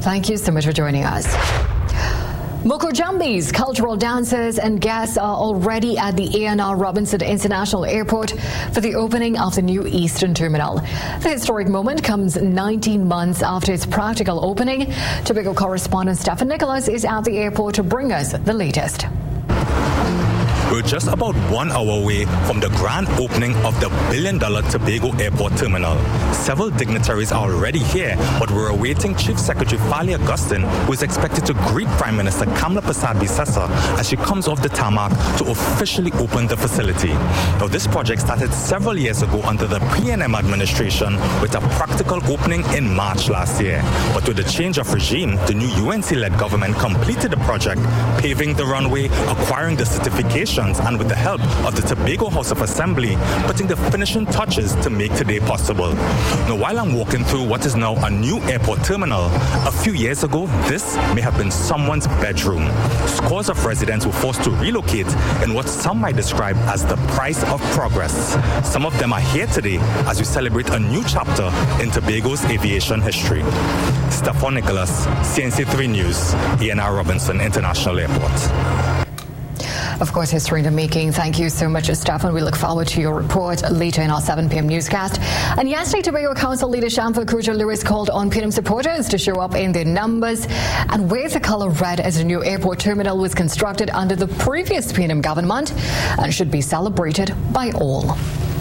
Thank you so much for joining us. Mokojambi's cultural dancers and guests are already at the A&R Robinson International Airport for the opening of the new Eastern Terminal. The historic moment comes 19 months after its practical opening. Tobago correspondent Stefan Nicholas is at the airport to bring us the latest. We're just about 1 hour away from the grand opening of the billion-dollar Tobago Airport Terminal. Several dignitaries are already here, but we're awaiting Chief Secretary Fali Augustine, who is expected to greet Prime Minister Kamla Persad-Bissessar as she comes off the tarmac to officially open the facility. Now, this project started several years ago under the PNM administration with a practical opening in March last year. But with the change of regime, the new UNC-led government completed the project, paving the runway, acquiring the certifications, and with the help of the Tobago House of Assembly, putting the finishing touches to make today possible. Now, while I'm walking through what is now a new airport terminal, a few years ago, this may have been someone's bedroom. Scores of residents were forced to relocate in what some might describe as the price of progress. Some of them are here today as we celebrate a new chapter in Tobago's aviation history. Stefan Nicholas, CNC3 News, A&R Robinson International Airport. Of course, history in the making. Thank you so much, Stefan. We look forward to your report later in our 7 p.m. newscast. And yesterday, Tobago Council leader Shamfa Kuja-Lewis called on PNM supporters to show up in their numbers and wear the color red as the new airport terminal was constructed under the previous PNM government and should be celebrated by all.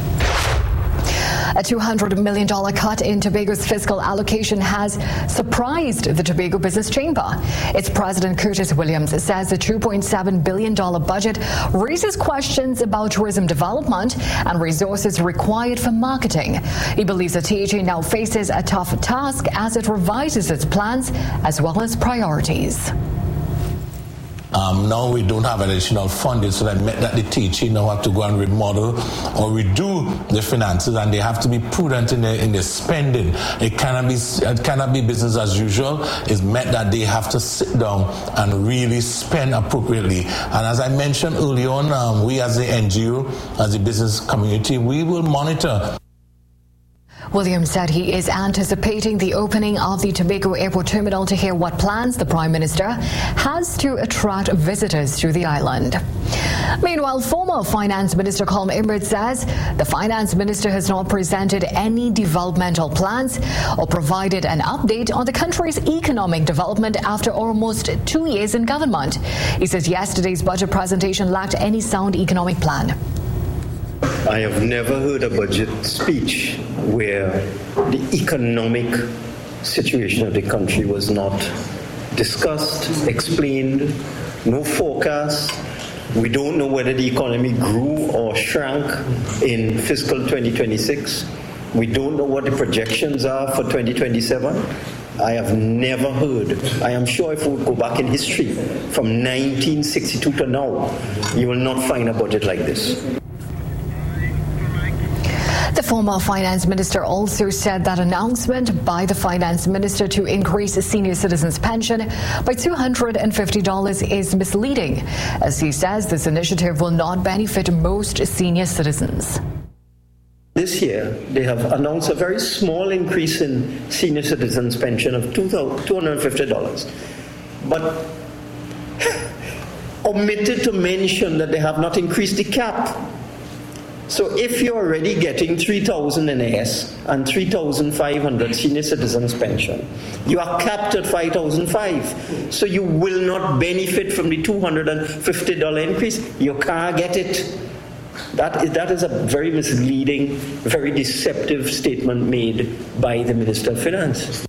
A $200 million cut in Tobago's fiscal allocation has surprised the Tobago Business Chamber. Its president, Curtis Williams, says the $2.7 billion budget raises questions about tourism development and resources required for marketing. He believes the THA now faces a tough task as it revises its plans as well as priorities. Now we don't have additional funding, so that meant that the THA now have to go and remodel or redo the finances, and they have to be prudent in their spending. It cannot be business as usual. It's meant that they have to sit down and really spend appropriately. And as I mentioned earlier on, we as the NGO, as the business community, we will monitor. Williams said he is anticipating the opening of the Tobago Airport Terminal to hear what plans the Prime Minister has to attract visitors to the island. Meanwhile, former Finance Minister Colm Imbert says the Finance Minister has not presented any developmental plans or provided an update on the country's economic development after almost 2 years in government. He says yesterday's budget presentation lacked any sound economic plan. I have never heard a budget speech where the economic situation of the country was not discussed, explained, no forecast. We don't know whether the economy grew or shrank in fiscal 2026. We don't know what the projections are for 2027. I have never heard. I am sure if we go back in history from 1962 to now, you will not find a budget like this. The former finance minister also said that announcement by the finance minister to increase senior citizens' pension by $250 is misleading, as he says this initiative will not benefit most senior citizens. This year, they have announced a very small increase in senior citizens' pension of $250, but omitted to mention that they have not increased the cap. So if you're already getting $3,000 in AS and $3,500 senior citizens pension, you are capped at $5,500. So you will not benefit from the $250 increase. You can't get it. That is a very misleading, very deceptive statement made by the Minister of Finance.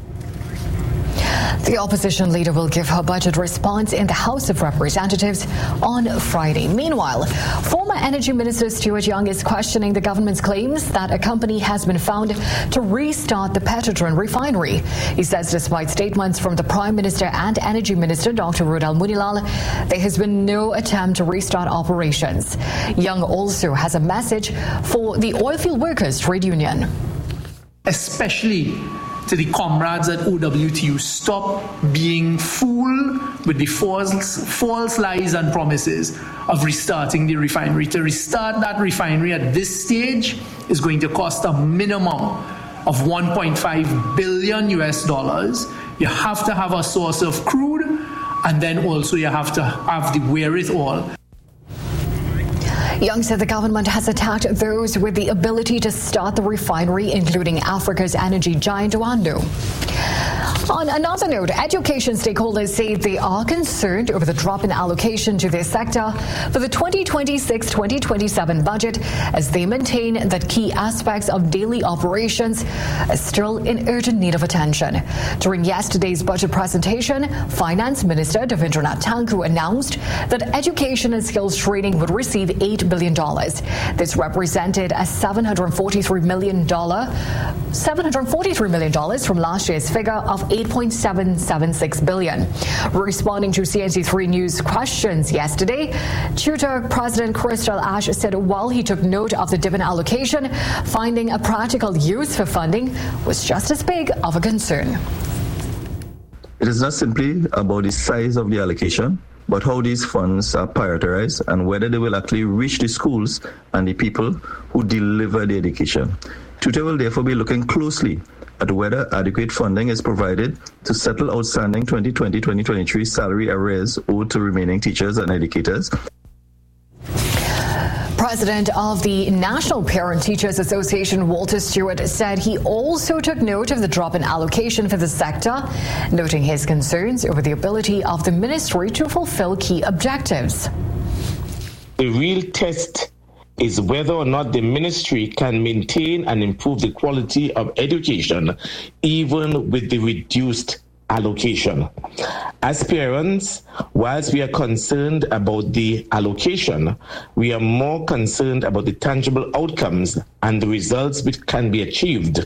The opposition leader will give her budget response in the House of Representatives on Friday. Meanwhile, former Energy Minister Stuart Young is questioning the government's claims that a company has been found to restart the Petrodran refinery. He says despite statements from the Prime Minister and Energy Minister Dr. Rudal Munilal, there has been no attempt to restart operations. Young also has a message for the oilfield workers trade union. Especially to the comrades at OWTU, stop being fooled with the false lies and promises of restarting the refinery. To restart that refinery at this stage is going to cost a minimum of $1.5 billion US. You have to have a source of crude, and then also you have to have the wherewithal. Young said the government has attacked those with the ability to start the refinery, including Africa's energy giant Oando. On another note, education stakeholders say they are concerned over the drop in allocation to their sector for the 2026-2027 budget, as they maintain that key aspects of daily operations are still in urgent need of attention. During yesterday's budget presentation, Finance Minister Devendra Tanku announced that education and skills training would receive $8 billion. This represented a $743 million from last year's figure of $8.776 billion. Responding to CNC3 News questions yesterday, Tutor President Crystal Ash said while he took note of the given allocation, finding a practical use for funding was just as big of a concern. It is not simply about the size of the allocation, but how these funds are prioritized and whether they will actually reach the schools and the people who deliver the education. Tutor will therefore be looking closely at whether adequate funding is provided to settle outstanding 2020-2023 salary arrears owed to remaining teachers and educators. President of the National Parent Teachers Association, Walter Stewart, said he also took note of the drop in allocation for the sector, noting his concerns over the ability of the ministry to fulfill key objectives. The real test is whether or not the ministry can maintain and improve the quality of education, even with the reduced allocation. As parents, whilst we are concerned about the allocation, we are more concerned about the tangible outcomes and the results which can be achieved.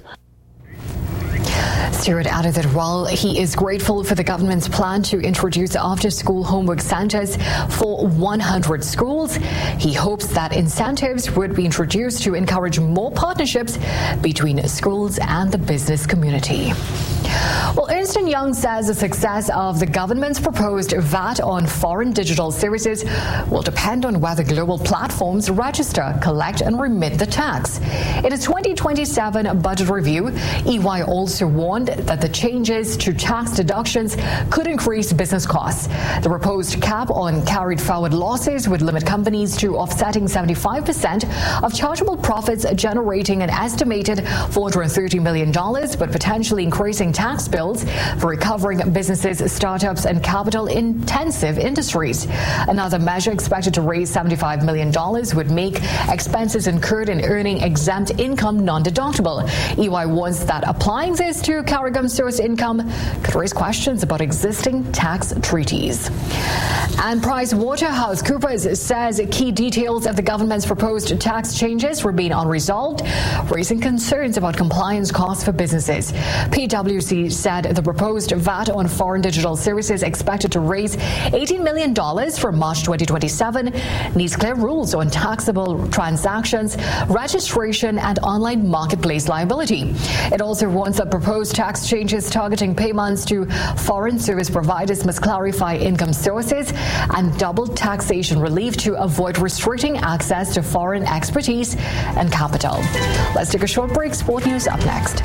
Stewart added that while he is grateful for the government's plan to introduce after-school homework centres for 100 schools, he hopes that incentives would be introduced to encourage more partnerships between schools and the business community. Well, Ernst & Young says the success of the government's proposed VAT on foreign digital services will depend on whether global platforms register, collect and remit the tax. In its 2027 budget review, EY also warned that the changes to tax deductions could increase business costs. The proposed cap on carried forward losses would limit companies to offsetting 75% of chargeable profits, generating an estimated $430 million, but potentially increasing tax bills for recovering businesses, startups and capital-intensive industries. Another measure expected to raise $75 million would make expenses incurred in earning exempt income non-deductible. EY warns that applying this to Carigum source income could raise questions about existing tax treaties. And PricewaterhouseCoopers says key details of the government's proposed tax changes remain unresolved, raising concerns about compliance costs for businesses. PwC said the proposed VAT on foreign digital services expected to raise $18 million for March 2027 needs clear rules on taxable transactions, registration and online marketplace liability. It also warns that proposed tax changes targeting payments to foreign service providers must clarify income sources and double taxation relief to avoid restricting access to foreign expertise and capital. Let's take a short break. Sport News up next.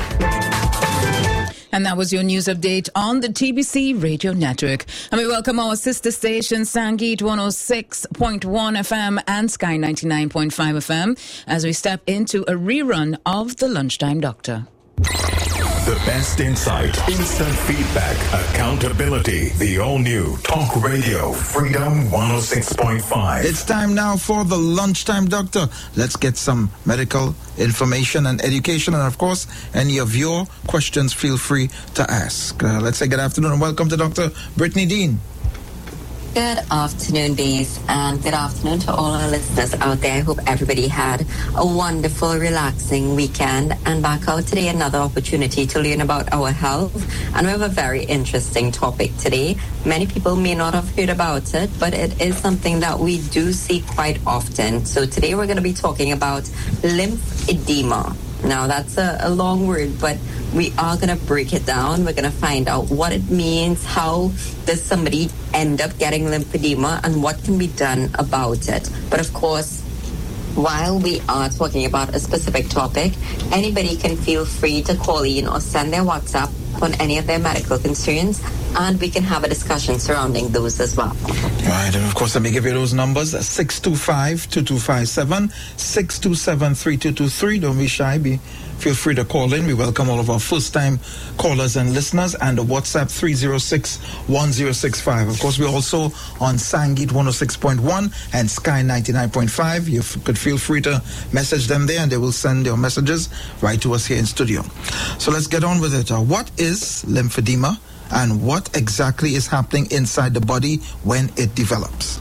And that was your news update on the TBC Radio Network. And we welcome our sister stations, Sangeet 106.1 FM and Sky 99.5 FM, as we step into a rerun of The Lunchtime Doctor. The best insight, instant feedback, accountability. The all-new Talk Radio Freedom 106.5. It's time now for the Lunchtime Doctor. Let's get some medical information and education. And, of course, any of your questions, feel free to ask. Let's say good afternoon and welcome to Dr. Brittany Dean. Good afternoon, Days, and good afternoon to all our listeners out there. I hope everybody had a wonderful, relaxing weekend and back out today, another opportunity to learn about our health. And we have a very interesting topic today. Many people may not have heard about it, but it is something that we do see quite often. So today we're going to be talking about lymphedema. Now, that's a long word, but we are going to break it down. We're going to find out what it means, how does somebody end up getting lymphedema, and what can be done about it. But, of course, while we are talking about a specific topic, anybody can feel free to call in or send their WhatsApp on any of their medical concerns, and we can have a discussion surrounding those as well. Right, and of course, let me give you those numbers: 625-2257, 627-3223. Don't be shy. Feel free to call in. We welcome all of our first-time callers and listeners, and the WhatsApp 306-1065. Of course, we're also on Sangit 106.1 and Sky 99.5. You could feel free to message them there, and they will send your messages right to us here in studio. So let's get on with it. What is lymphedema, and what exactly is happening inside the body when it develops?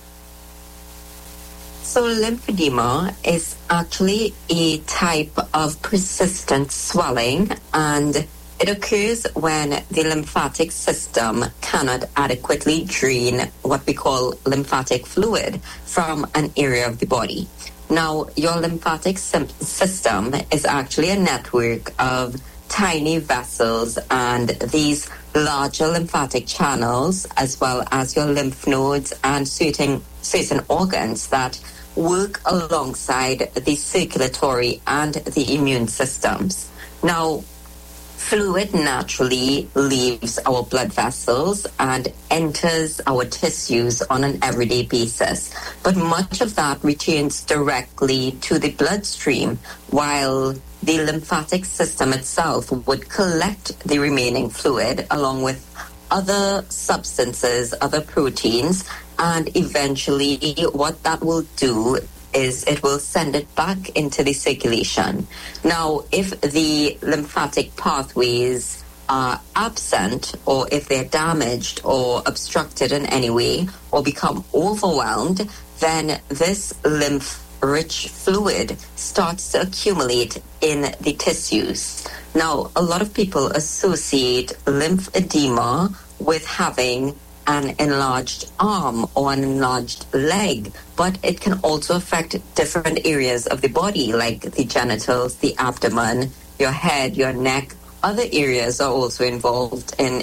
So lymphedema is actually a type of persistent swelling, and it occurs when the lymphatic system cannot adequately drain what we call lymphatic fluid from an area of the body. Now, your lymphatic system is actually a network of tiny vessels, and these larger lymphatic channels, as well as your lymph nodes and certain organs that work alongside the circulatory and the immune systems. Now, fluid naturally leaves our blood vessels and enters our tissues on an everyday basis, but much of that returns directly to the bloodstream, while the lymphatic system itself would collect the remaining fluid along with other substances, other proteins, and eventually what that will do is it will send it back into the circulation. Now, if the lymphatic pathways are absent, or if they're damaged or obstructed in any way or become overwhelmed, then this lymph-rich fluid starts to accumulate in the tissues. Now, a lot of people associate lymphedema with having an enlarged arm or an enlarged leg, but it can also affect different areas of the body, like the genitals, the abdomen, your head, your neck. Other areas are also involved in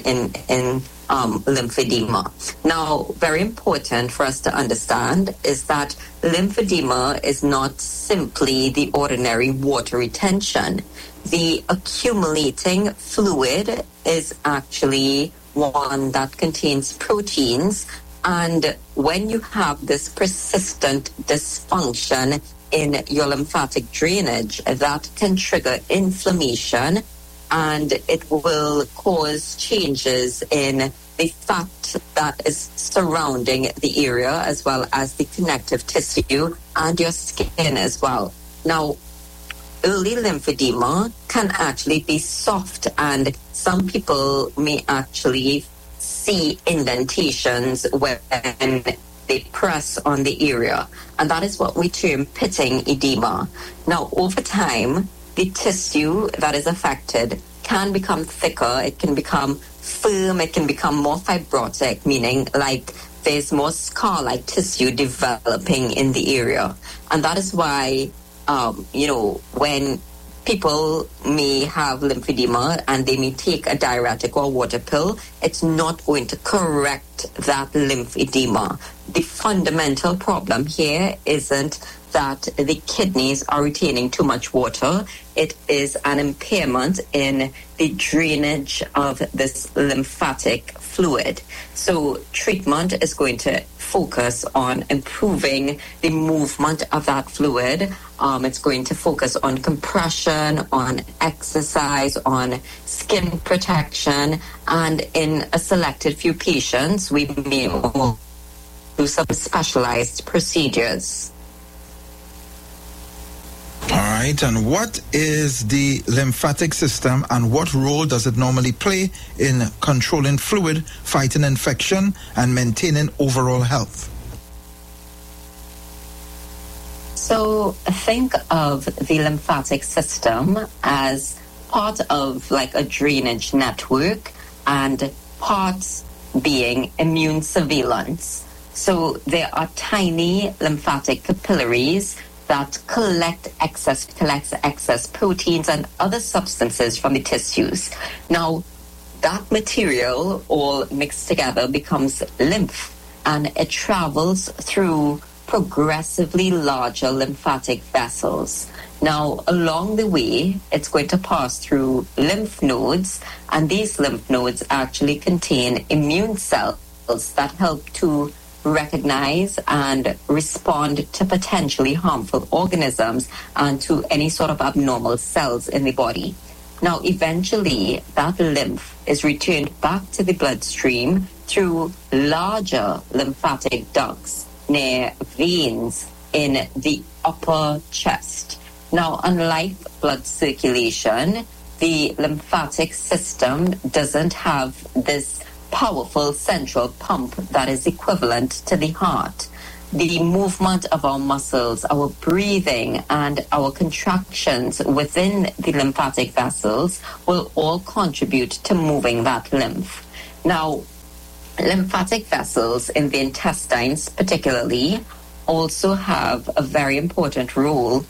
lymphedema. Now, very important for us to understand is that lymphedema is not simply the ordinary water retention. The accumulating fluid is actually one that contains proteins, and when you have this persistent dysfunction in your lymphatic drainage, that can trigger inflammation, and it will cause changes in the fat that is surrounding the area, as well as the connective tissue and your skin as well. Now, early lymphedema can actually be soft, and some people may actually see indentations when they press on the area, and that is what we term pitting edema. Now, over time, the tissue that is affected can become thicker, it can become firm, it can become more fibrotic, meaning like there's more scar-like tissue developing in the area. And that is why when people may have lymphedema and they may take a diuretic or water pill, it's not going to correct that lymphedema. The fundamental problem here isn't that the kidneys are retaining too much water. It is an impairment in the drainage of this lymphatic fluid. So treatment is going to focus on improving the movement of that fluid. It's going to focus on compression, on exercise, on skin protection, and in a selected few patients, we may do some specialized procedures. All right, and what is the lymphatic system, and what role does it normally play in controlling fluid, fighting infection, and maintaining overall health? So think of the lymphatic system as part of like a drainage network, and parts being immune surveillance. So there are tiny lymphatic capillaries that collects excess proteins and other substances from the tissues. Now, that material all mixed together becomes lymph, and it travels through progressively larger lymphatic vessels. Now, along the way, it's going to pass through lymph nodes, and these lymph nodes actually contain immune cells that help to recognize and respond to potentially harmful organisms and to any sort of abnormal cells in the body. Now, eventually, that lymph is returned back to the bloodstream through larger lymphatic ducts near veins in the upper chest. Now, unlike blood circulation, the lymphatic system doesn't have this powerful central pump that is equivalent to the heart. The movement of our muscles, our breathing, and our contractions within the lymphatic vessels will all contribute to moving that lymph. Now, lymphatic vessels in the intestines particularly also have a very important role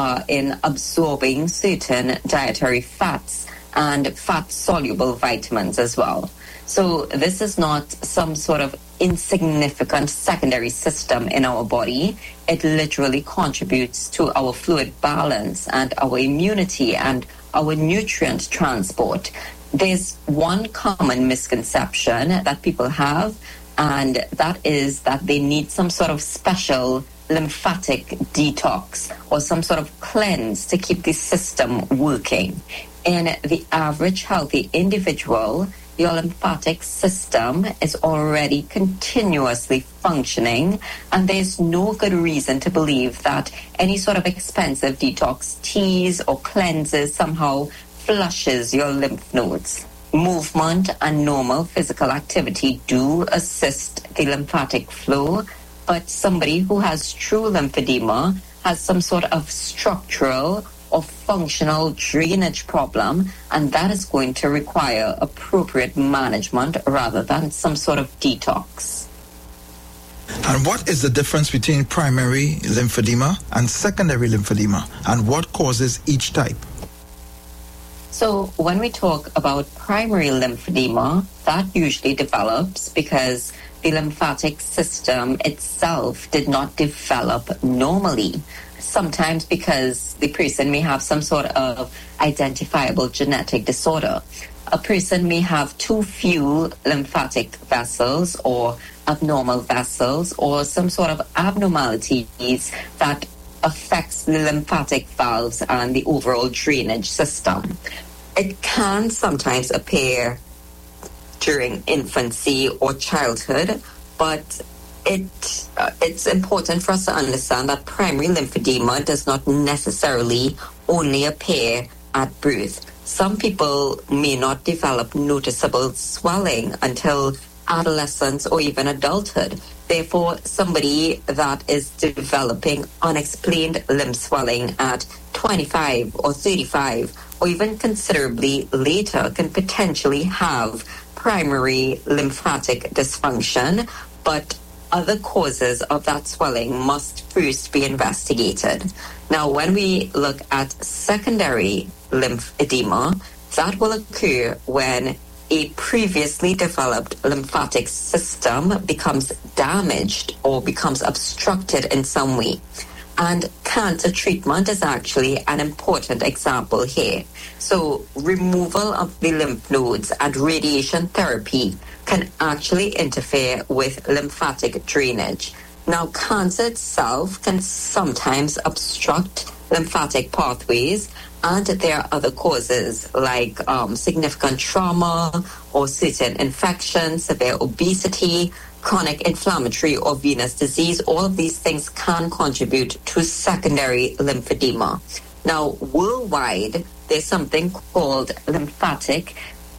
in absorbing certain dietary fats and fat-soluble vitamins as well. So this is not some sort of insignificant secondary system in our body. It literally contributes to our fluid balance and our immunity and our nutrient transport. There's one common misconception that people have, and that is that they need some sort of special lymphatic detox or some sort of cleanse to keep the system working. In the average healthy individual, your lymphatic system is already continuously functioning, and there's no good reason to believe that any sort of expensive detox teas or cleanses somehow flushes your lymph nodes. Movement and normal physical activity do assist the lymphatic flow, but somebody who has true lymphedema has some sort of structural or functional drainage problem, and that is going to require appropriate management rather than some sort of detox. And what is the difference between primary lymphedema and secondary lymphedema, and what causes each type? So when we talk about primary lymphedema, that usually develops because the lymphatic system itself did not develop normally. Sometimes because the person may have some sort of identifiable genetic disorder. A person may have too few lymphatic vessels or abnormal vessels or some sort of abnormalities that affects the lymphatic valves and the overall drainage system. It can sometimes appear during infancy or childhood, but it's important for us to understand that primary lymphedema does not necessarily only appear at birth. Some people may not develop noticeable swelling until adolescence or even adulthood. Therefore, somebody that is developing unexplained lymph swelling at 25 or 35 or even considerably later can potentially have primary lymphatic dysfunction, but other causes of that swelling must first be investigated. Now, when we look at secondary lymphedema, that will occur when a previously developed lymphatic system becomes damaged or becomes obstructed in some way. And cancer treatment is actually an important example here. So removal of the lymph nodes and radiation therapy can actually interfere with lymphatic drainage. Now, cancer itself can sometimes obstruct lymphatic pathways, and there are other causes like significant trauma or certain infections, severe obesity, chronic inflammatory or venous disease. All of these things can contribute to secondary lymphedema. Now, worldwide, there's something called lymphatic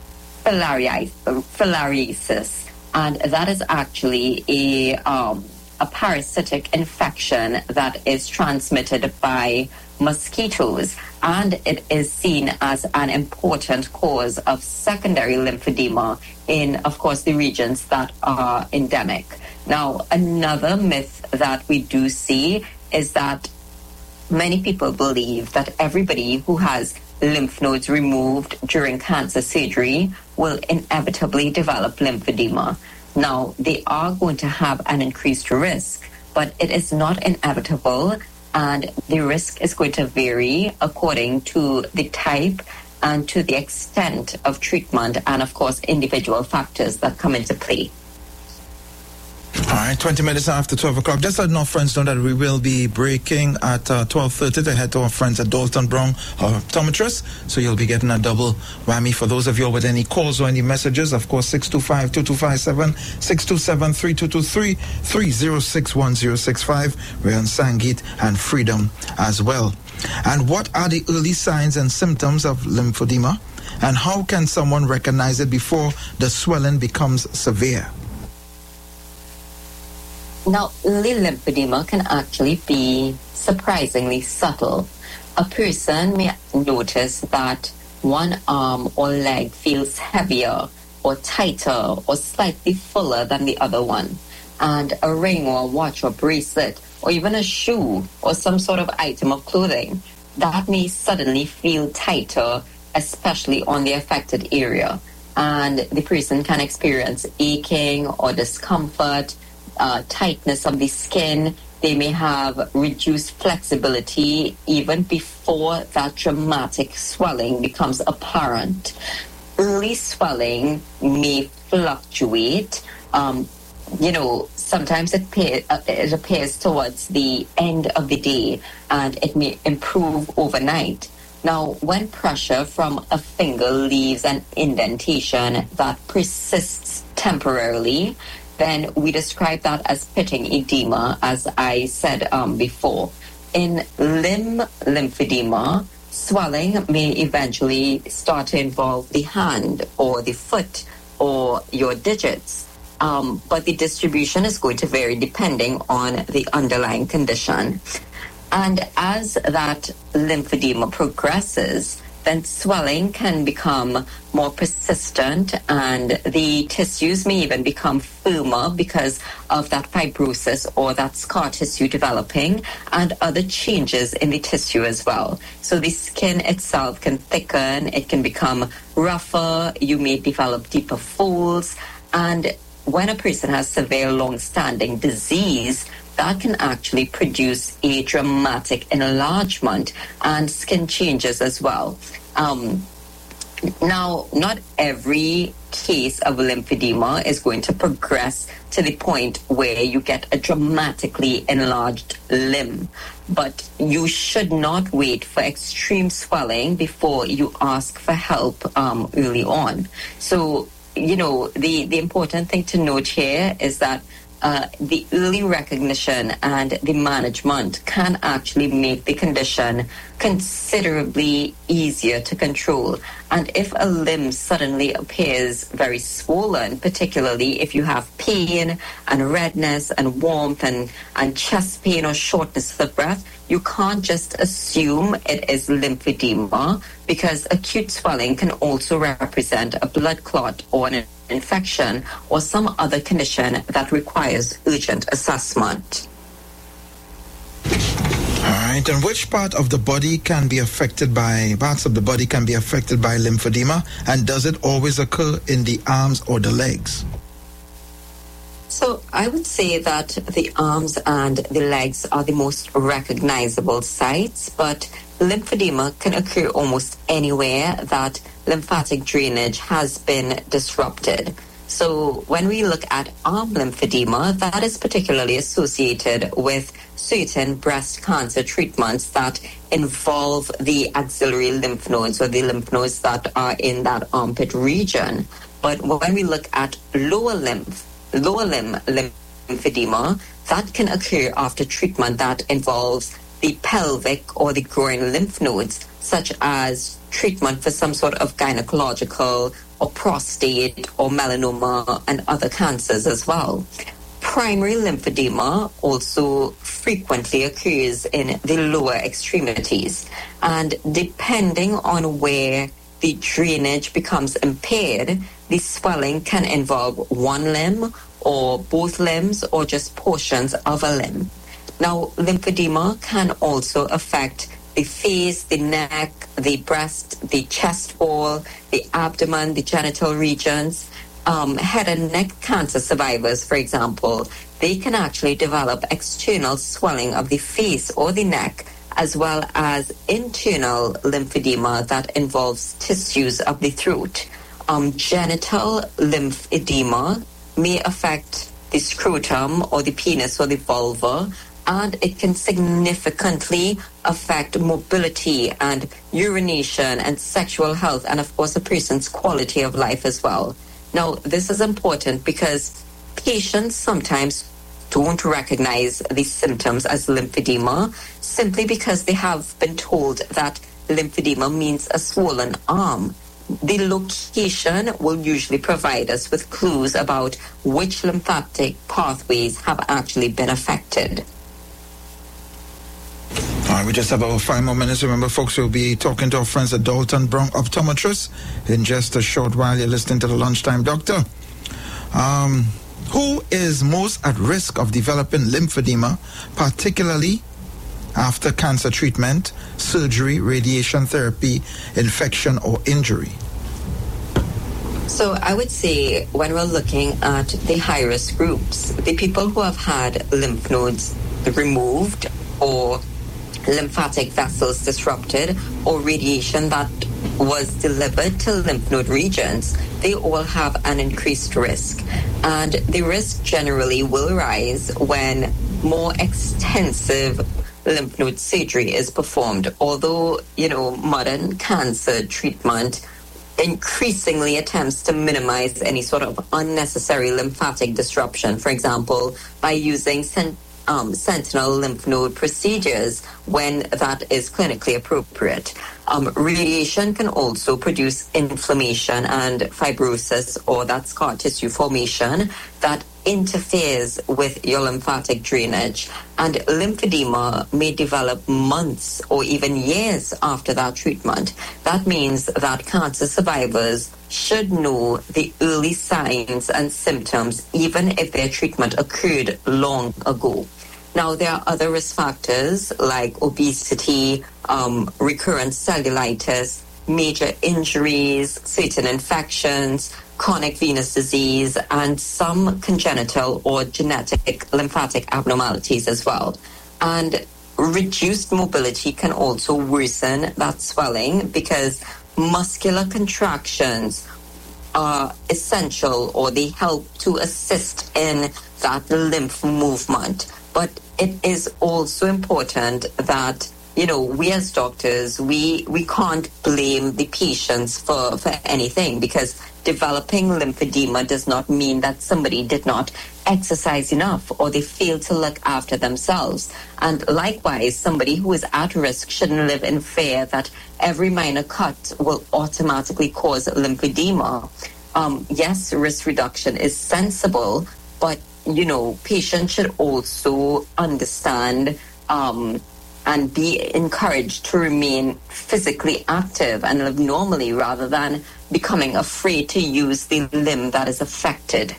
filariasis, and that is actually a parasitic infection that is transmitted by mosquitoes, and it is seen as an important cause of secondary lymphedema in, of course, the regions that are endemic. Now, another myth that we do see is that many people believe that everybody who has lymph nodes removed during cancer surgery will inevitably develop lymphedema. Now, they are going to have an increased risk, but it is not inevitable, and the risk is going to vary according to the type and to the extent of treatment and, of course, individual factors that come into play. All right, 20 minutes after 12 o'clock. Just letting our friends know that we will be breaking at 12:30 to head to our friends at Dalton Brown Optometrist. So you'll be getting a double whammy. For those of you with any calls or any messages, of course, 625-2257, 627-3223, 306-1065. We're on Sangeet and Freedom as well. And what are the early signs and symptoms of lymphedema? And how can someone recognize it before the swelling becomes severe? Now, early lymphedema can actually be surprisingly subtle. A person may notice that one arm or leg feels heavier or tighter or slightly fuller than the other one, and a ring or a watch or bracelet or even a shoe or some sort of item of clothing that may suddenly feel tighter, especially on the affected area, and the person can experience aching or discomfort, tightness of the skin. They may have reduced flexibility even before that dramatic swelling becomes apparent. Early swelling may fluctuate. Sometimes it appears towards the end of the day, and it may improve overnight. Now, when pressure from a finger leaves an indentation that persists temporarily, then we describe that as pitting edema, as I said before. In lymphedema, swelling may eventually start to involve the hand or the foot or your digits. But the distribution is going to vary depending on the underlying condition. And as that lymphedema progresses, then swelling can become more persistent, and the tissues may even become firmer because of that fibrosis or that scar tissue developing, and other changes in the tissue as well. So the skin itself can thicken, it can become rougher, you may develop deeper folds, and when a person has severe long-standing disease, that can actually produce a dramatic enlargement and skin changes as well. Now, not every case of lymphedema is going to progress to the point where you get a dramatically enlarged limb, but you should not wait for extreme swelling before you ask for help early on. So, the important thing to note here is that the early recognition and the management can actually make the condition considerably easier to control. And if a limb suddenly appears very swollen, particularly if you have pain and redness and warmth and chest pain or shortness of breath, you can't just assume it is lymphedema, because acute swelling can also represent a blood clot or an infection or some other condition that requires urgent assessment. All right, and which parts of the body can be affected by lymphedema, and does it always occur in the arms or the legs? So I would say that the arms and the legs are the most recognizable sites, but lymphedema can occur almost anywhere that lymphatic drainage has been disrupted. So when we look at arm lymphedema, that is particularly associated with certain breast cancer treatments that involve the axillary lymph nodes or the lymph nodes that are in that armpit region. But when we look at lower limb lymphedema, that can occur after treatment that involves the pelvic or the groin lymph nodes, such as treatment for some sort of gynecological or prostate or melanoma and other cancers as well. Primary lymphedema also frequently occurs in the lower extremities, and depending on where the drainage becomes impaired, the swelling can involve one limb or both limbs or just portions of a limb. Now, lymphedema can also affect the face, the neck, the breast, the chest wall, the abdomen, the genital regions. head and neck cancer survivors, for example, they can actually develop external swelling of the face or the neck, as well as internal lymphedema that involves tissues of the throat. Genital lymphedema may affect the scrotum or the penis or the vulva, and it can significantly affect mobility and urination and sexual health, and of course a person's quality of life as well. Now, this is important because patients sometimes don't recognize these symptoms as lymphedema simply because they have been told that lymphedema means a swollen arm. The location will usually provide us with clues about which lymphatic pathways have actually been affected. All right, we just have about 5 more minutes. Remember, folks, we'll be talking to our friends at Dalton Brown Optometrists in just a short while. You're listening to the Lunchtime Doctor. Who is most at risk of developing lymphedema, particularly after cancer treatment, surgery, radiation therapy, infection, or injury? So I would say when we're looking at the high-risk groups, the people who have had lymph nodes removed or lymphatic vessels disrupted or radiation that was delivered to lymph node regions, they all have an increased risk. And the risk generally will rise when more extensive lymph node surgery is performed. Although, modern cancer treatment increasingly attempts to minimize any sort of unnecessary lymphatic disruption, for example, by using sentinel lymph node procedures when that is clinically appropriate. Radiation can also produce inflammation and fibrosis, or that scar tissue formation that interferes with your lymphatic drainage, and lymphedema may develop months or even years after that treatment. That means that cancer survivors should know the early signs and symptoms even if their treatment occurred long ago. Now, there are other risk factors like obesity, recurrent cellulitis, major injuries, certain infections, chronic venous disease, and some congenital or genetic lymphatic abnormalities as well. And reduced mobility can also worsen that swelling because muscular contractions are essential, or they help to assist in that lymph movement. But it is also important that, we as doctors, we can't blame the patients for anything, because developing lymphedema does not mean that somebody did not exercise enough or they failed to look after themselves. And likewise, somebody who is at risk shouldn't live in fear that every minor cut will automatically cause lymphedema. Yes, risk reduction is sensible, but patients should also understand and be encouraged to remain physically active and live normally rather than becoming afraid to use the limb that is affected.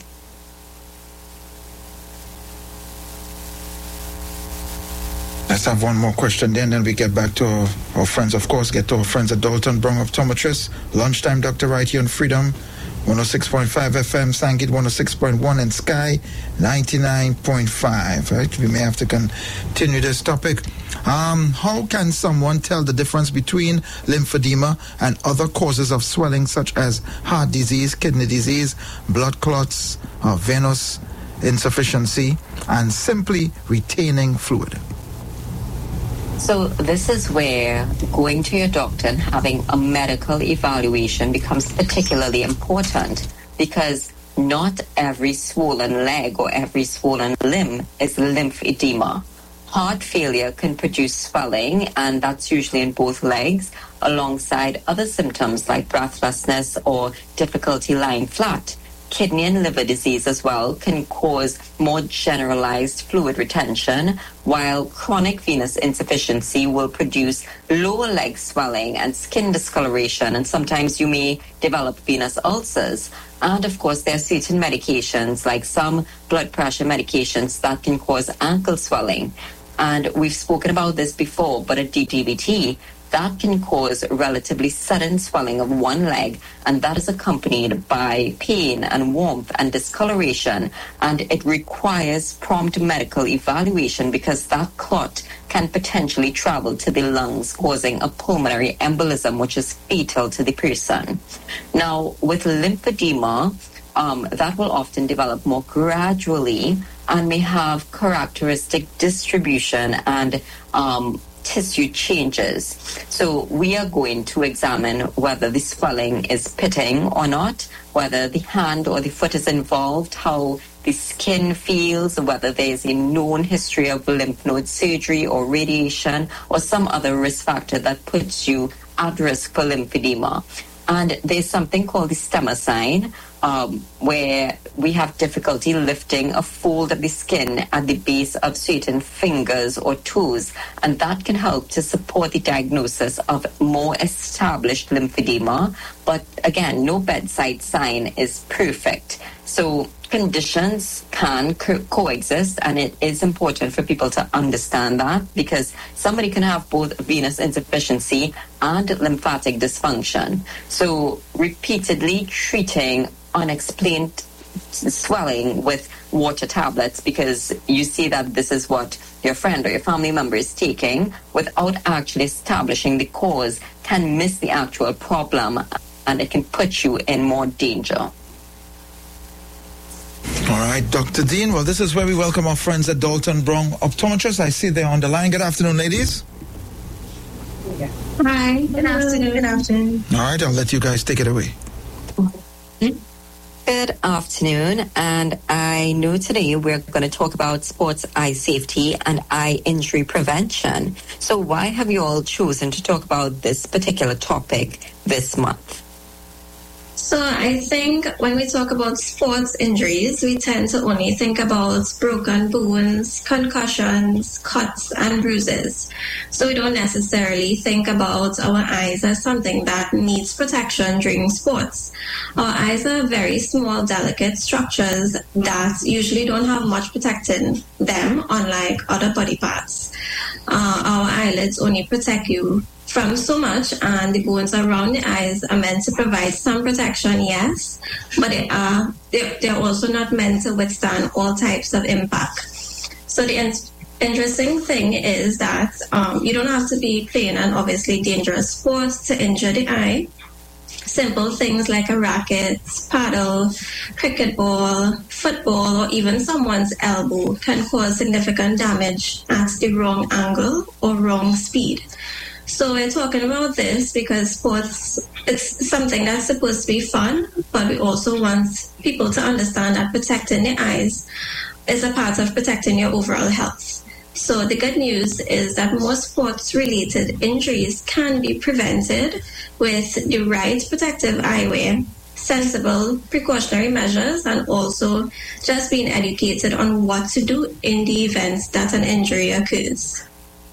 Let's have one more question then we get back to our friends, of course, get to our friends at Dalton Brown Optometrists. Lunchtime Doctor right here on Freedom 106.5 FM, Sangit 106.1, and Sky 99.5. Right? We may have to continue this topic. How can someone tell the difference between lymphedema and other causes of swelling such as heart disease, kidney disease, blood clots, venous insufficiency, and simply retaining fluid? So this is where going to your doctor and having a medical evaluation becomes particularly important, because not every swollen leg or every swollen limb is lymphedema. Heart failure can produce swelling, and that's usually in both legs, alongside other symptoms like breathlessness or difficulty lying flat. Kidney and liver disease as well can cause more generalized fluid retention, while chronic venous insufficiency will produce lower leg swelling and skin discoloration, and sometimes you may develop venous ulcers. And of course, there are certain medications, like some blood pressure medications, that can cause ankle swelling. And we've spoken about this before, but at DTBT, that can cause relatively sudden swelling of one leg, and that is accompanied by pain and warmth and discoloration, and it requires prompt medical evaluation because that clot can potentially travel to the lungs, causing a pulmonary embolism, which is fatal to the person. Now, with lymphedema, that will often develop more gradually and may have characteristic distribution and tissue changes. So we are going to examine whether the swelling is pitting or not, whether the hand or the foot is involved, how the skin feels, whether there's a known history of lymph node surgery or radiation or some other risk factor that puts you at risk for lymphedema. And there's something called the stemmer sign, where we have difficulty lifting a fold of the skin at the base of certain fingers or toes, and that can help to support the diagnosis of more established lymphedema. But again, no bedside sign is perfect. So conditions can coexist, and it is important for people to understand that, because somebody can have both venous insufficiency and lymphatic dysfunction. So repeatedly treating unexplained swelling with water tablets because you see that this is what your friend or your family member is taking without actually establishing the cause can miss the actual problem, and it can put you in more danger. All right, Dr. Dean. Well, this is where we welcome our friends at Dalton Brown Optometrists. I see they're on the line. Good afternoon, ladies. Hi. Good afternoon. Good afternoon. All right, I'll let you guys take it away. Good afternoon, and I know today we're going to talk about sports eye safety and eye injury prevention. So why have you all chosen to talk about this particular topic this month? So I think when we talk about sports injuries, we tend to only think about broken bones, concussions, cuts, and bruises. So we don't necessarily think about our eyes as something that needs protection during sports. Our eyes are very small, delicate structures that usually don't have much protecting them, unlike other body parts. Our eyelids only protect you from so much, and the bones around the eyes are meant to provide some protection, yes, but they're also not meant to withstand all types of impact. So the interesting thing is that you don't have to be playing an obviously dangerous sport to injure the eye. Simple things like a racket, paddle, cricket ball, football, or even someone's elbow can cause significant damage at the wrong angle or wrong speed. So we're talking about this because sports, it's something that's supposed to be fun, but we also want people to understand that protecting the eyes is a part of protecting your overall health. So the good news is that most sports-related injuries can be prevented with the right protective eyewear, sensible precautionary measures, and also just being educated on what to do in the event that an injury occurs.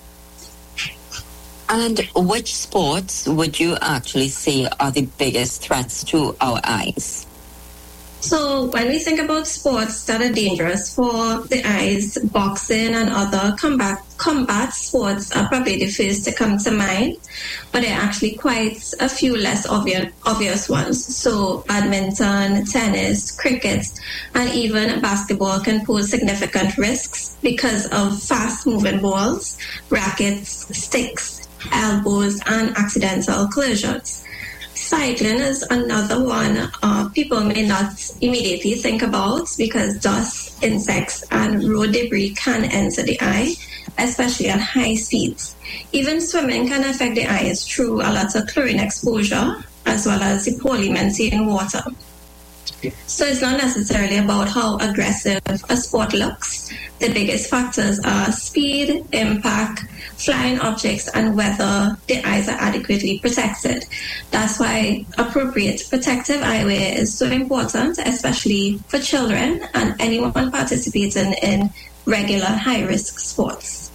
And which sports would you actually say are the biggest threats to our eyes? So when we think about sports that are dangerous for the eyes, boxing and other combat sports are probably the first to come to mind, but there are actually quite a few less obvious ones. So badminton, tennis, cricket, and even basketball can pose significant risks because of fast-moving balls, rackets, sticks, elbows, and accidental collisions. Cycling is another one people may not immediately think about because dust, insects, and road debris can enter the eye, especially at high speeds. Even swimming can affect the eyes through a lot of chlorine exposure, as well as the poorly maintained water. So it's not necessarily about how aggressive a sport looks. The biggest factors are speed, impact, flying objects, and whether the eyes are adequately protected. That's why appropriate protective eyewear is so important, especially for children and anyone participating in regular high-risk sports.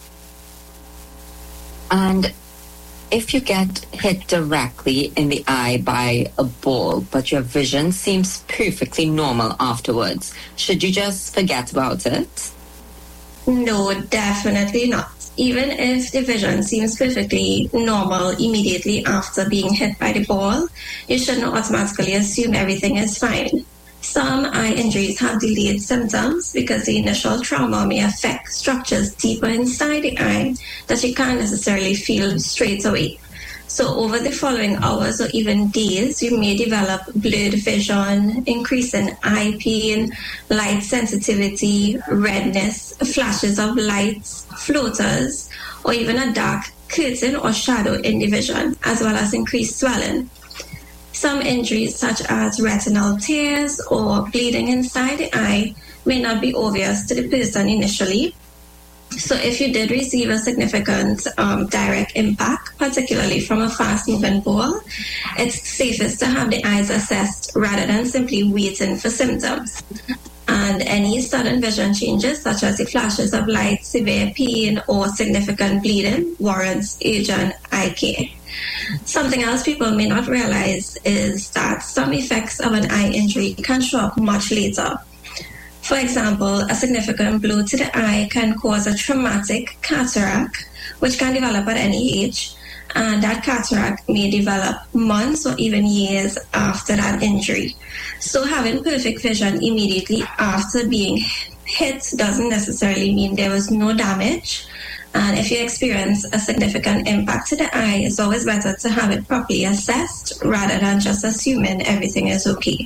And if you get hit directly in the eye by a ball, but your vision seems perfectly normal afterwards, should you just forget about it? No, definitely not. even if the vision seems perfectly normal immediately after being hit by the ball, you shouldn't automatically assume everything is fine. Some eye injuries have delayed symptoms because the initial trauma may affect structures deeper inside the eye that you can't necessarily feel straight away. So over the following hours or even days, you may develop blurred vision, increase in eye pain, light sensitivity, redness, flashes of lights, floaters, or even a dark curtain or shadow in the vision, as well as increased swelling. Some injuries, such as retinal tears or bleeding inside the eye, may not be obvious to the person initially. So if you did receive a significant direct impact, particularly from a fast-moving ball, it's safest to have the eyes assessed rather than simply waiting for symptoms. And any sudden vision changes, such as the flashes of light, severe pain, or significant bleeding, warrants urgent eye care. Something else people may not realize is that some effects of an eye injury can show up much later. For example, a significant blow to the eye can cause a traumatic cataract, which can develop at any age, and that cataract may develop months or even years after that injury. So having perfect vision immediately after being hit doesn't necessarily mean there was no damage. And if you experience a significant impact to the eye, it's always better to have it properly assessed rather than just assuming everything is okay.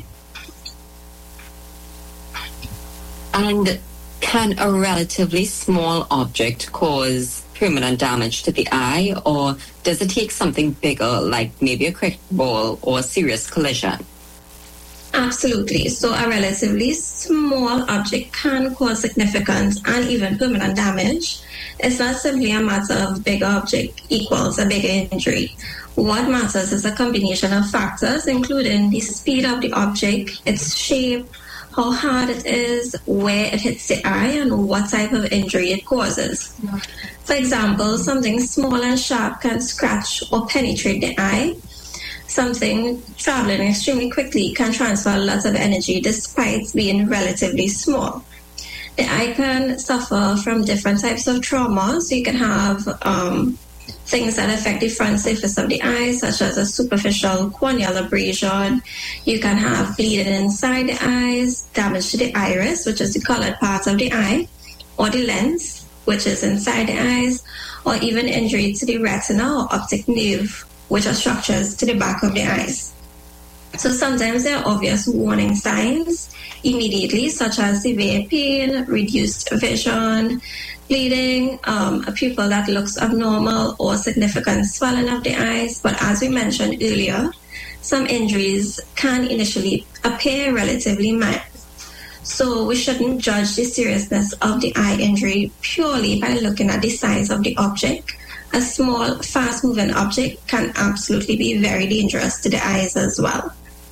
And can a relatively small object cause permanent damage to the eye, or does it take something bigger, like maybe a cricket ball or a serious collision? Absolutely. So a relatively small object can cause significant and even permanent damage. It's not simply a matter of bigger object equals a bigger injury. What matters is a combination of factors, including the speed of the object, its shape, how hard it is, where it hits the eye, and what type of injury it causes. For example, something small and sharp can scratch or penetrate the eye. Something traveling extremely quickly can transfer a lot of energy despite being relatively small. The eye can suffer from different types of trauma, so you can have things that affect the front surface of the eye, such as a superficial corneal abrasion. You can have bleeding inside the eyes, damage to the iris, which is the colored part of the eye, or the lens, which is inside the eyes, or even injury to the retina or optic nerve, which are structures to the back of the eyes. So sometimes there are obvious warning signs immediately, such as severe pain, reduced vision, bleeding, a pupil that looks abnormal, or significant swelling of the eyes. But as we mentioned earlier, some injuries can initially appear relatively mild. So we shouldn't judge the seriousness of the eye injury purely by looking at the size of the object. A small, fast-moving object can absolutely be very dangerous to the eyes as well.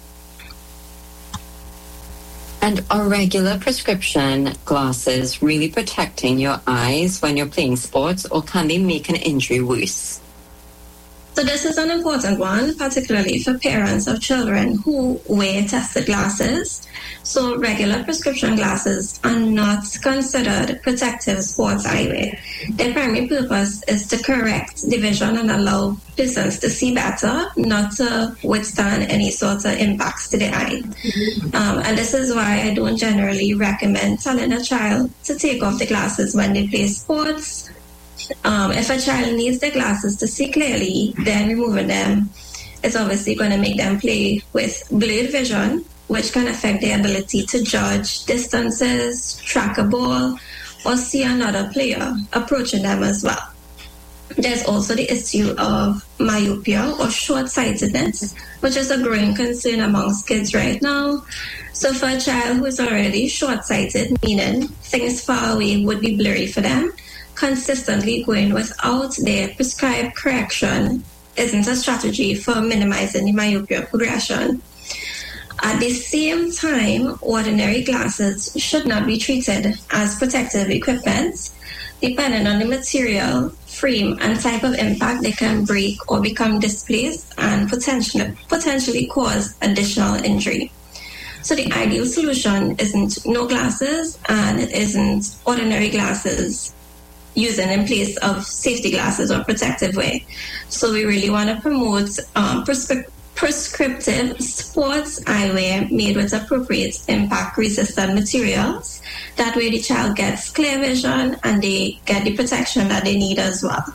And are regular prescription glasses really protecting your eyes when you're playing sports, or can they make an injury worse? So this is an important one, particularly for parents of children who wear tested glasses. So regular prescription glasses are not considered protective sports eyewear. Their primary purpose is to correct the vision and allow persons to see better, not to withstand any sort of impacts to the eye. And this is why I don't generally recommend telling a child to take off the glasses when they play sports. If a child needs the glasses to see clearly, then removing them is obviously going to make them play with blurred vision, which can affect their ability to judge distances, track a ball, or see another player approaching them as well. There's also the issue of myopia or short-sightedness, which is a growing concern amongst kids right now. So for a child who is already short-sighted, meaning things far away would be blurry for them, consistently going without their prescribed correction isn't a strategy for minimizing the myopia progression. At the same time, ordinary glasses should not be treated as protective equipment. Depending on the material, frame, and type of impact, they can break or become displaced and potentially cause additional injury. So the ideal solution isn't no glasses, and it isn't ordinary glasses. using in place of safety glasses or protective wear. So we really want to promote prescriptive sports eyewear made with appropriate impact-resistant materials. That way the child gets clear vision and they get the protection that they need as well.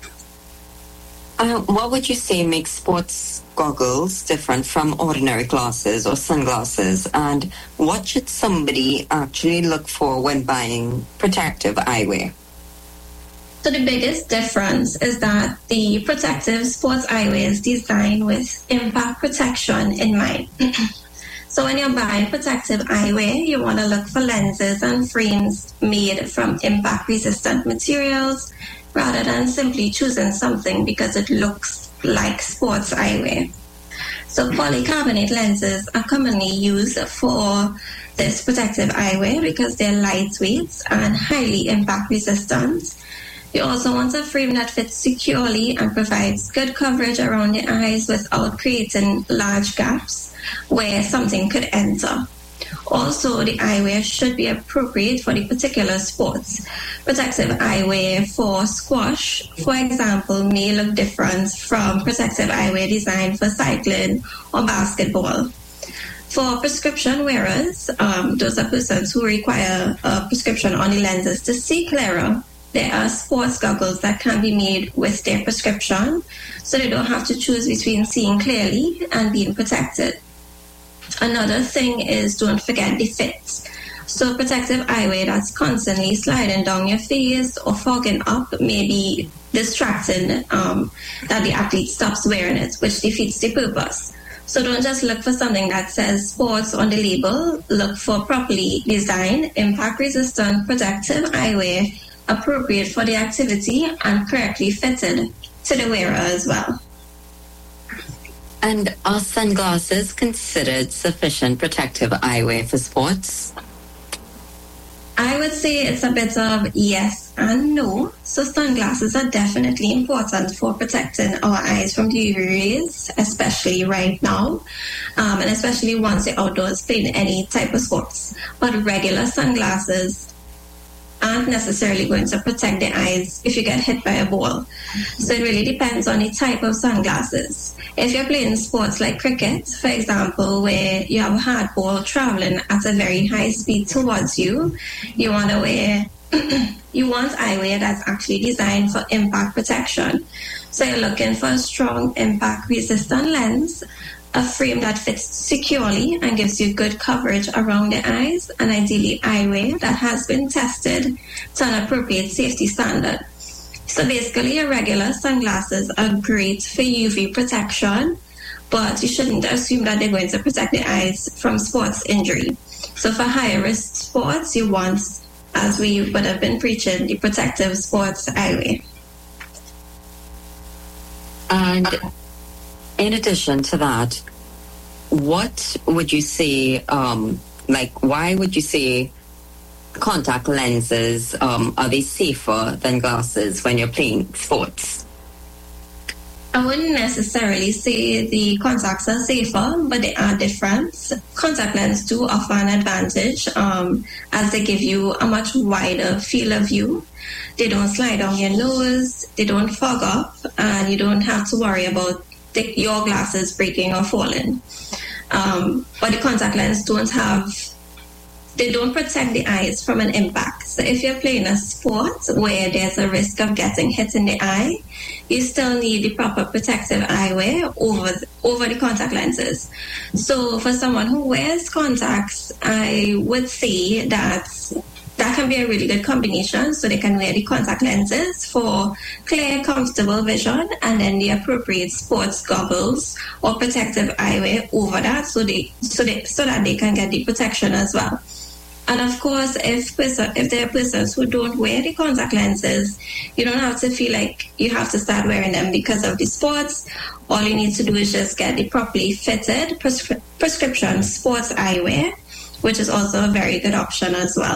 What would you say makes sports goggles different from ordinary glasses or sunglasses? And what should somebody actually look for when buying protective eyewear? So the biggest difference is that the protective sports eyewear is designed with impact protection in mind. So when you're buying protective eyewear, you want to look for lenses and frames made from impact-resistant materials rather than simply choosing something because it looks like sports eyewear. So polycarbonate lenses are commonly used for this protective eyewear because they're lightweight and highly impact-resistant. You also want a frame that fits securely and provides good coverage around the eyes without creating large gaps where something could enter. Also, the eyewear should be appropriate for the particular sports. Protective eyewear for squash, for example, may look different from protective eyewear designed for cycling or basketball. For prescription wearers, those are persons who require a prescription on the lenses to see clearer. There are sports goggles that can be made with their prescription, so they don't have to choose between seeing clearly and being protected. Another thing is don't forget the fit. So protective eyewear that's constantly sliding down your face or fogging up may be distracting that the athlete stops wearing it, which defeats the purpose. So don't just look for something that says sports on the label. Look for properly designed, impact-resistant protective eyewear appropriate for the activity and correctly fitted to the wearer as well. And are sunglasses considered sufficient protective eyewear for sports? I would say it's a bit of yes and no. So sunglasses are definitely important for protecting our eyes from UV rays, especially right now, and especially once you're outdoors playing any type of sports. But regular sunglasses aren't necessarily going to protect the eyes if you get hit by a ball. So it really depends on the type of sunglasses. If you're playing sports like cricket, for example, where you have a hard ball traveling at a very high speed towards you, you want to wear you want eyewear that's actually designed for impact protection. So you're looking for a strong impact-resistant lens, a frame that fits securely and gives you good coverage around the eyes, and ideally eyewear that has been tested to an appropriate safety standard. So basically, your regular sunglasses are great for UV protection, but you shouldn't assume that they're going to protect the eyes from sports injury. So for higher risk sports, you want, as we would have been preaching, the protective sports eyewear. And in addition to that, what would you say, why would you say contact lenses, are they safer than glasses when you're playing sports? I wouldn't necessarily say the contacts are safer, but they are different. Contact lenses do offer an advantage as they give you a much wider field of view. They don't slide down your nose, they don't fog up, and you don't have to worry about your glasses breaking or falling. But the contact lenses they don't protect the eyes from an impact. So if you're playing a sport where there's a risk of getting hit in the eye, you still need the proper protective eyewear over the contact lenses. So for someone who wears contacts, I would say that can be a really good combination. So they can wear the contact lenses for clear, comfortable vision, and then the appropriate sports goggles or protective eyewear over that, so that they can get the protection as well. And of course, if there are persons who don't wear the contact lenses, you don't have to feel like you have to start wearing them because of the sports. All you need to do is just get the properly fitted prescription sports eyewear, which is also a very good option as well.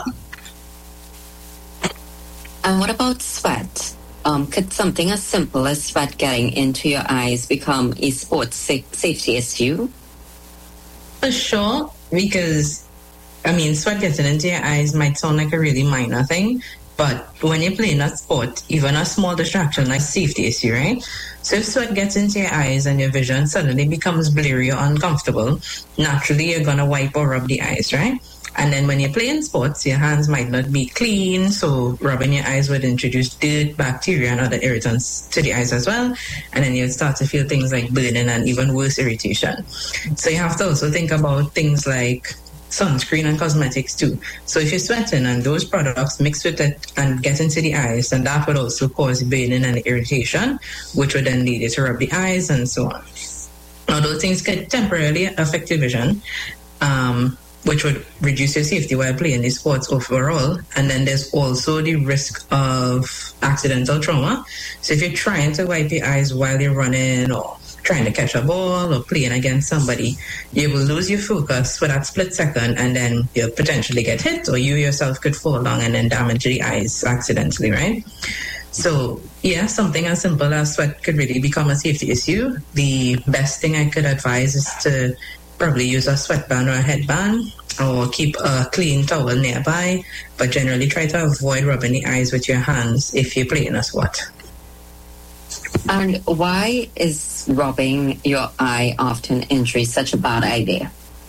And what about sweat? Could something as simple as sweat getting into your eyes become a sports safety issue? For sure, because sweat getting into your eyes might sound like a really minor thing, But when you're playing a sport, even a small distraction like safety issue, right? So if sweat gets into your eyes and your vision suddenly becomes blurry or uncomfortable, naturally you're going to wipe or rub the eyes, right? And then when you're playing sports, your hands might not be clean, so rubbing your eyes would introduce dirt, bacteria, and other irritants to the eyes as well. And then you'll start to feel things like burning and even worse irritation. So you have to also think about things like sunscreen and cosmetics too. So if you're sweating and those products mix with it and get into the eyes, then that would also cause burning and irritation, which would then lead you to rub the eyes and so on. Now, those things could temporarily affect your vision, which would reduce your safety while playing these sports overall. And then there's also the risk of accidental trauma. So if you're trying to wipe your eyes while you're running or trying to catch a ball or playing against somebody, you will lose your focus for that split second, and then you'll potentially get hit, or you yourself could fall down and then damage the eyes accidentally, right? So yeah, something as simple as sweat could really become a safety issue. The best thing I could advise is to probably use a sweatband or a headband, or keep a clean towel nearby, but generally try to avoid rubbing the eyes with your hands if you're playing a sport. And why is rubbing your eye after an injury such a bad idea?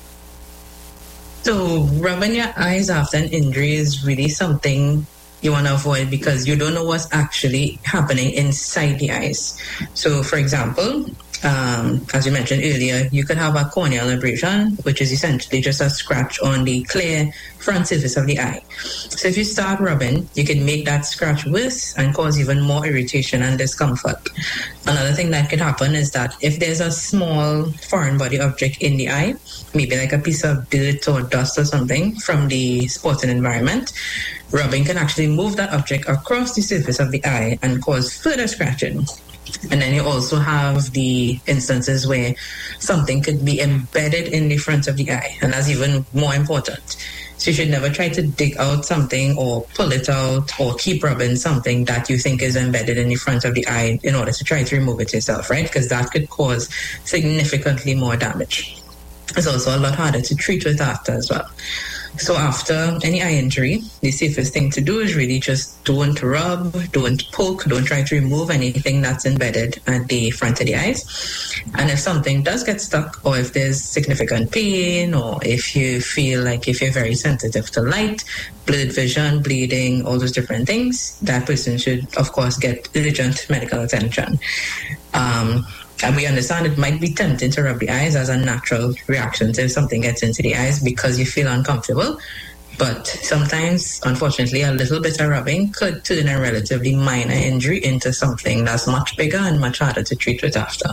So rubbing your eyes after an injury is really something you want to avoid because you don't know what's actually happening inside the eyes. So for example, as you mentioned earlier, you could have a corneal abrasion, which is essentially just a scratch on the clear front surface of the eye. So if you start rubbing, you can make that scratch worse and cause even more irritation and discomfort. Another thing that could happen is that if there's a small foreign body object in the eye, maybe like a piece of dirt or dust or something from the sporting environment, rubbing can actually move that object across the surface of the eye and cause further scratching. And then you also have the instances where something could be embedded in the front of the eye, and that's even more important. So you should never try to dig out something or pull it out or keep rubbing something that you think is embedded in the front of the eye in order to try to remove it yourself, right? Because that could cause significantly more damage. It's also a lot harder to treat with after as well. So after any eye injury, the safest thing to do is really just don't rub, don't poke, don't try to remove anything that's embedded at the front of the eyes. And if something does get stuck, or if there's significant pain, or if you feel like if you're very sensitive to light, blurred vision, bleeding, all those different things, that person should, of course, get urgent medical attention. And we understand it might be tempting to rub the eyes as a natural reaction to if something gets into the eyes because you feel uncomfortable. But sometimes, unfortunately, a little bit of rubbing could turn a relatively minor injury into something that's much bigger and much harder to treat with after.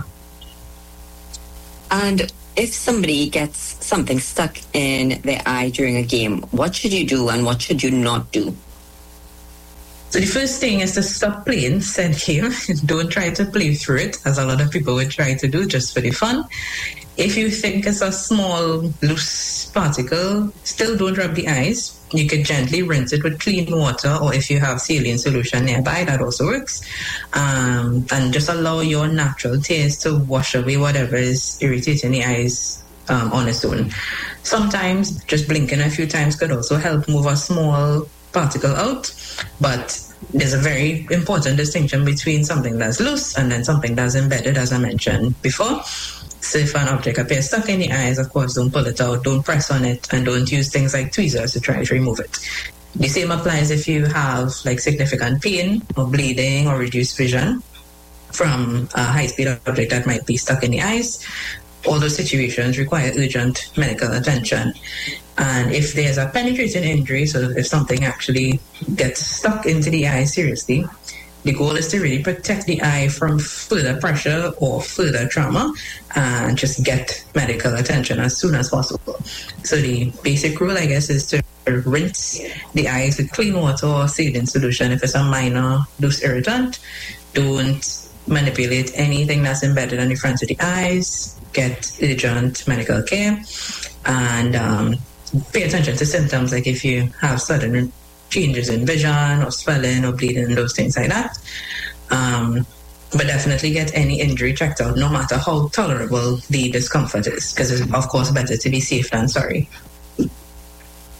And if somebody gets something stuck in their eye during a game, what should you do and what should you not do? So the first thing is to stop playing, said here. Don't try to play through it, as a lot of people would try to do just for the fun. If you think it's a small, loose particle, still don't rub the eyes. You could gently rinse it with clean water, or if you have saline solution nearby, that also works. And just allow your natural tears to wash away whatever is irritating the eyes on its own. Sometimes just blinking a few times could also help move a small particle out, but there's a very important distinction between something that's loose and then something that's embedded, as I mentioned before. So if an object appears stuck in the eyes, of course, don't pull it out, don't press on it, and don't use things like tweezers to try to remove it. The same applies if you have like significant pain or bleeding or reduced vision from a high-speed object that might be stuck in the eyes. All those situations require urgent medical attention. And if there's a penetrating injury, so if something actually gets stuck into the eye seriously, the goal is to really protect the eye from further pressure or further trauma and just get medical attention as soon as possible. So the basic rule, I guess, is to rinse the eyes with clean water or saline solution if it's a minor loose irritant. Don't manipulate anything that's embedded on the front of the eyes. Get urgent medical care, and pay attention to symptoms like if you have sudden changes in vision or swelling or bleeding and those things like that. But definitely get any injury checked out, no matter how tolerable the discomfort is, because it's of course better to be safe than sorry.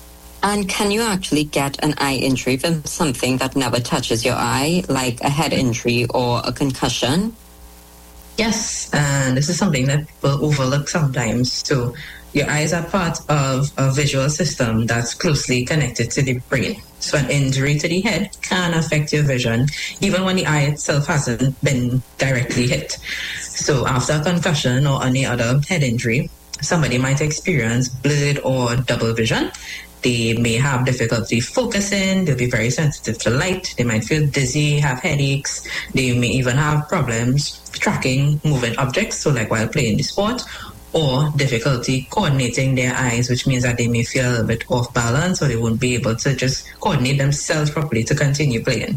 And can you actually get an eye injury from something that never touches your eye, like a head injury or a concussion? Yes, and this is something that people overlook sometimes. So your eyes are part of a visual system that's closely connected to the brain. So an injury to the head can affect your vision, even when the eye itself hasn't been directly hit. So after a concussion or any other head injury, somebody might experience blurred or double vision. They may have difficulty focusing, they'll be very sensitive to light, they might feel dizzy, have headaches, they may even have problems tracking moving objects, so like while playing the sport, or difficulty coordinating their eyes, which means that they may feel a little bit off balance or they won't be able to just coordinate themselves properly to continue playing.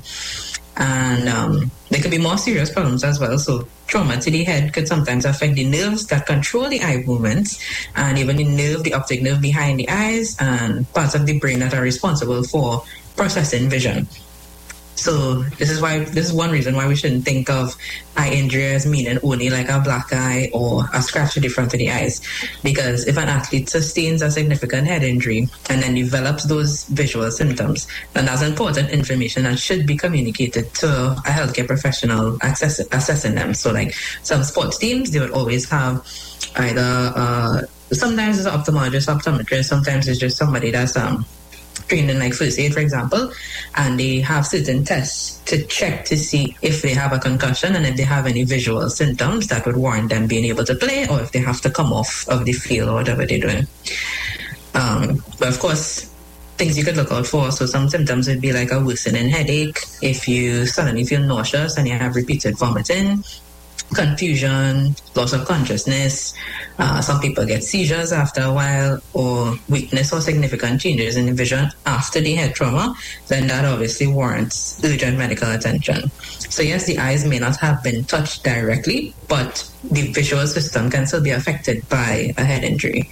And there could be more serious problems as well. So trauma to the head could sometimes affect the nerves that control the eye movements, and even the optic nerve behind the eyes, and parts of the brain that are responsible for processing vision. So this is one reason why we shouldn't think of eye injury as meaning only like a black eye or a scratch to the front of the eyes. Because if an athlete sustains a significant head injury and then develops those visual symptoms, then that's important information that should be communicated to a healthcare professional assessing them. So like some sports teams, they would always have either sometimes it's an optometrist, sometimes it's just somebody that's trained in like first aid, for example, and they have certain tests to check to see if they have a concussion and if they have any visual symptoms that would warrant them being able to play, or if they have to come off of the field or whatever they're doing. But of course, things you could look out for. So some symptoms would be like a worsening headache, if you suddenly feel nauseous and you have repeated vomiting, confusion, loss of consciousness. Some people get seizures after a while, or weakness or significant changes in the vision after the head trauma. Then that obviously warrants urgent medical attention. So yes, the eyes may not have been touched directly, but the visual system can still be affected by a head injury.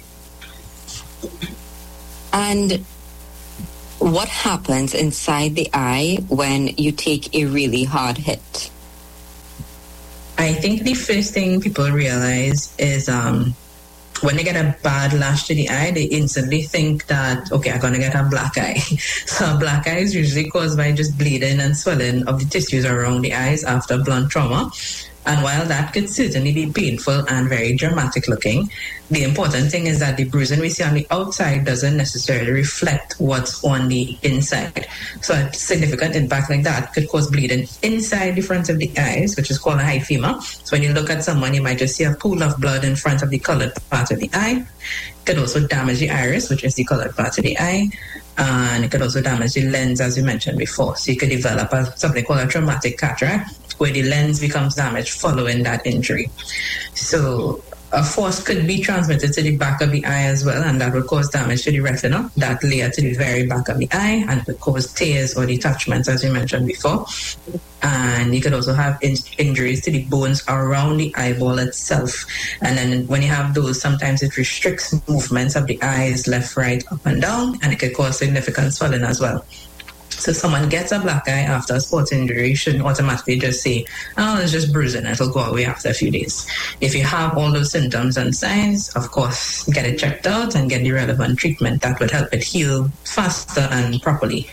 And what happens inside the eye when you take a really hard hit? I think the first thing people realize is when they get a bad lash to the eye, they instantly think that, okay, I'm going to get a black eye. So a black eye is usually caused by just bleeding and swelling of the tissues around the eyes after blunt trauma. And while that could certainly be painful and very dramatic looking, the important thing is that the bruising we see on the outside doesn't necessarily reflect what's on the inside. So a significant impact like that could cause bleeding inside the front of the eyes, which is called a hyphema. So when you look at someone, you might just see a pool of blood in front of the colored part of the eye. It could also damage the iris, which is the colored part of the eye. And it could also damage the lens, as we mentioned before. So you could develop something called a traumatic cataract, where the lens becomes damaged following that injury. So a force could be transmitted to the back of the eye as well, and that would cause damage to the retina, that layer to the very back of the eye, and it would cause tears or detachments, as we mentioned before. And you could also have injuries to the bones around the eyeball itself. And then when you have those, sometimes it restricts movements of the eyes, left, right, up and down, and it could cause significant swelling as well. So if someone gets a black eye after a sports injury, you shouldn't automatically just say, oh, it's just bruising, it'll go away after a few days. If you have all those symptoms and signs, of course, get it checked out and get the relevant treatment that would help it heal faster and properly.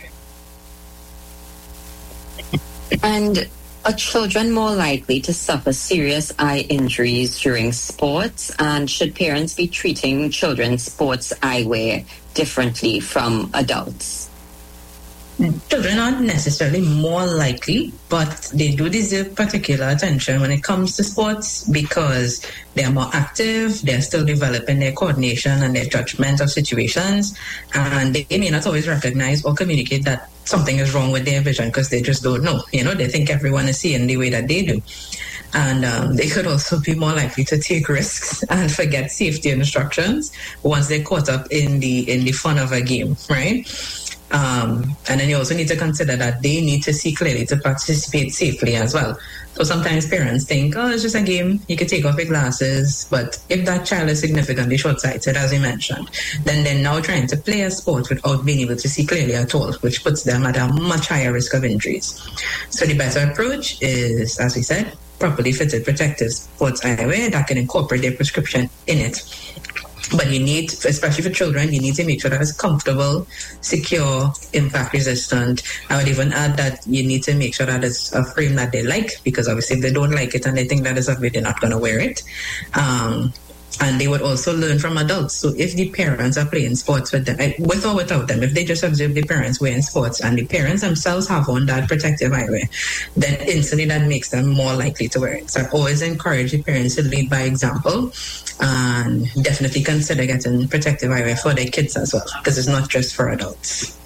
And are children more likely to suffer serious eye injuries during sports? And should parents be treating children's sports eyewear differently from adults? Children aren't necessarily more likely, but they do deserve particular attention when it comes to sports because they're more active, they're still developing their coordination and their judgment of situations, and they may not always recognize or communicate that something is wrong with their vision because they just don't know. They think everyone is seeing the way that they do. And they could also be more likely to take risks and forget safety instructions once they're caught up in the fun of a game, right? And then you also need to consider that they need to see clearly to participate safely as well. So sometimes parents think, oh, it's just a game, you can take off your glasses. But if that child is significantly short-sighted, as we mentioned, then they're now trying to play a sport without being able to see clearly at all, which puts them at a much higher risk of injuries. So the better approach is, as we said, properly fitted protective sports eyewear that can incorporate their prescription in it. But you need, especially for children, you need to make sure that it's comfortable, secure, impact resistant. I would even add that you need to make sure that it's a frame that they like, because obviously if they don't like it and they think that is ugly, they're not going to wear it. And they would also learn from adults. So if the parents are playing sports with them, with or without them, if they just observe the parents wearing sports and the parents themselves have on that protective eyewear, then instantly that makes them more likely to wear it. So I always encourage the parents to lead by example and definitely consider getting protective eyewear for their kids as well, because it's not just for adults.